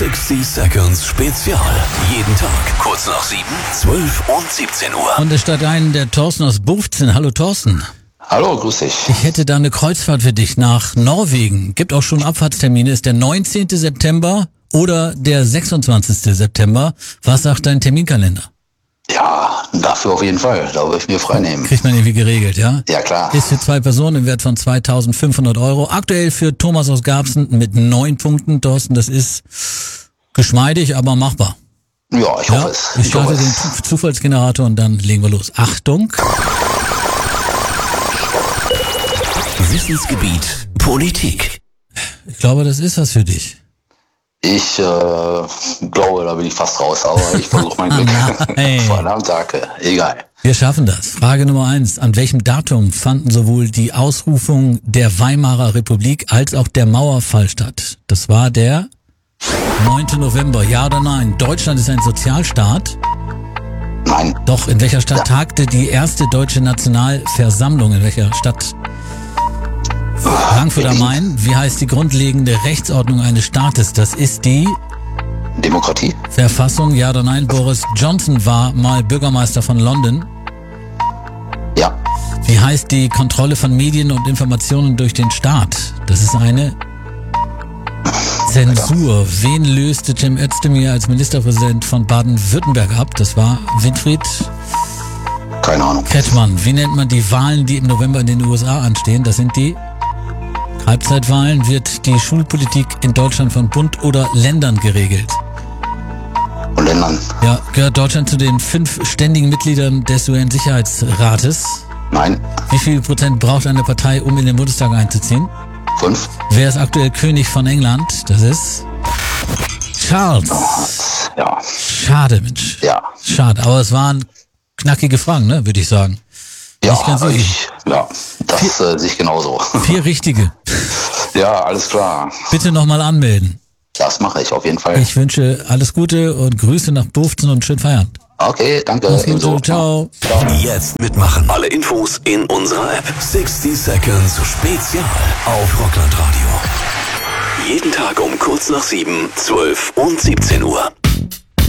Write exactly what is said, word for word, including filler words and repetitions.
sechzig Seconds Spezial. Jeden Tag kurz nach sieben, zwölf und siebzehn Uhr. Und es steigt ein der Thorsten aus Bufzen. Hallo Thorsten. Hallo, grüß dich. Ich hätte da eine Kreuzfahrt für dich nach Norwegen. Gibt auch schon Abfahrtstermine. Ist der neunzehnten September oder der sechsundzwanzigsten September. Was sagt dein Terminkalender? Ja, dafür auf jeden Fall. Da würde ich mir frei nehmen. Kriegt man irgendwie geregelt, ja? Ja, klar. Ist für zwei Personen im Wert von zweitausendfünfhundert Euro. Aktuell für Thomas aus Garbsen mit neun Punkten. Thorsten, das ist geschmeidig, aber machbar. Ja, ich Ja, hoffe es. ich starte den Zu- Zufallsgenerator und dann legen wir los. Achtung. Wissensgebiet Politik. Ich glaube, das ist was für dich. Ich äh, glaube, da bin ich fast raus, aber ich versuche mein Glück. Nein. Verdammt, danke. Egal. Wir schaffen das. Frage Nummer eins. An welchem Datum fanden sowohl die Ausrufung der Weimarer Republik als auch der Mauerfall statt? Das war der neunten November. Ja oder nein? Deutschland ist ein Sozialstaat. Nein. Doch, in welcher Stadt Ja. tagte die erste deutsche Nationalversammlung? In welcher Stadt? Frankfurt am Main. Wie heißt die grundlegende Rechtsordnung eines Staates? Das ist die Demokratie? Verfassung. Ja oder nein? Boris Johnson war mal Bürgermeister von London. Ja. Wie heißt die Kontrolle von Medien und Informationen durch den Staat? Das ist eine Zensur. Wen löste Cem Özdemir als Ministerpräsident von Baden-Württemberg ab? Das war Winfried Keine Ahnung. Kretschmann. Wie nennt man die Wahlen, die im November in den U S A anstehen? Das sind die Halbzeitwahlen. Wird die Schulpolitik in Deutschland von Bund oder Ländern geregelt? Und Ländern? Ja, gehört Deutschland zu den fünf ständigen Mitgliedern des U N-Sicherheitsrates? Nein. Wie viel Prozent braucht eine Partei, um in den Bundestag einzuziehen? Fünf? Wer ist aktuell König von England? Das ist Charles. Ja. Schade, Mensch. Ja. Schade, aber es waren knackige Fragen, ne, würde ich sagen. Ja, Nicht ganz easy. ich, ja, das äh, sehe ich genauso. Vier richtige. Ja, alles klar. Bitte nochmal anmelden. Das mache ich auf jeden Fall. Ich wünsche alles Gute und Grüße nach Bufzen und schönen Feierabend. Okay, danke. Mach's gut, Ebenso. ciao. Jetzt mitmachen. Alle Infos in unserer App. sechzig Seconds Spezial auf Rockland Radio. Jeden Tag um kurz nach sieben, zwölf und siebzehn Uhr.